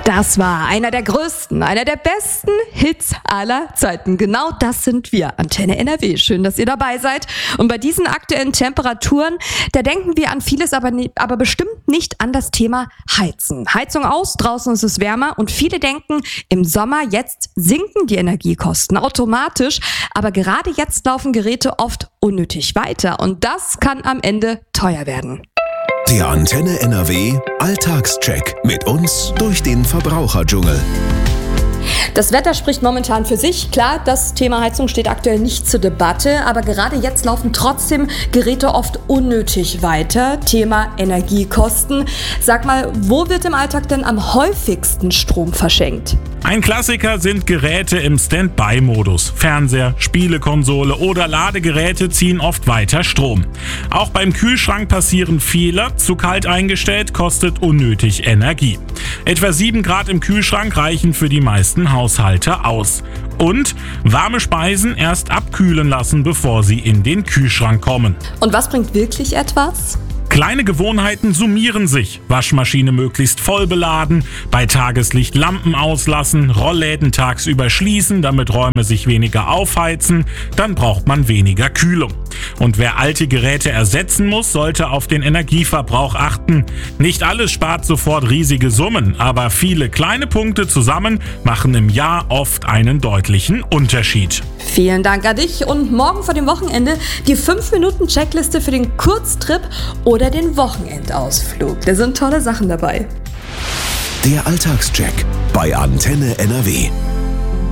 Das war einer der größten, einer der besten Hits aller Zeiten. Genau das sind wir, Antenne NRW. Schön, dass ihr dabei seid. Und bei diesen aktuellen Temperaturen, da denken wir an vieles, aber bestimmt nicht an das Thema Heizen. Heizung aus, draußen ist es wärmer und viele denken, im Sommer jetzt sinken die Energiekosten automatisch. Aber gerade jetzt laufen Geräte oft unnötig weiter und das kann am Ende teuer werden. Der Antenne NRW Alltagscheck mit uns durch den Verbraucherdschungel. Das Wetter spricht momentan für sich. Klar, das Thema Heizung steht aktuell nicht zur Debatte, aber gerade jetzt laufen trotzdem Geräte oft unnötig weiter. Thema Energiekosten. Sag mal, wo wird im Alltag denn am häufigsten Strom verschenkt? Ein Klassiker sind Geräte im Standby-Modus. Fernseher, Spielekonsole oder Ladegeräte ziehen oft weiter Strom. Auch beim Kühlschrank passieren Fehler. Zu kalt eingestellt kostet unnötig Energie. Etwa 7 Grad im Kühlschrank reichen für die meisten Haushalte aus. Und warme Speisen erst abkühlen lassen, bevor sie in den Kühlschrank kommen. Und was bringt wirklich etwas? Kleine Gewohnheiten summieren sich. Waschmaschine möglichst voll beladen, bei Tageslicht Lampen auslassen, Rollläden tagsüber schließen, damit Räume sich weniger aufheizen, dann braucht man weniger Kühlung. Und wer alte Geräte ersetzen muss, sollte auf den Energieverbrauch achten. Nicht alles spart sofort riesige Summen, aber viele kleine Punkte zusammen machen im Jahr oft einen deutlichen Unterschied. Vielen Dank an dich und morgen vor dem Wochenende die 5-Minuten-Checkliste für den Kurztrip oder den Wochenendausflug. Da sind tolle Sachen dabei. Der Alltagscheck bei Antenne NRW.